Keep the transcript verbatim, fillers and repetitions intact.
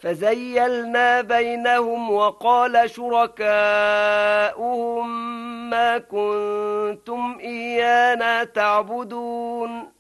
فزيلنا بينهم وقال شركاؤهم ما كنتم إيانا تعبدون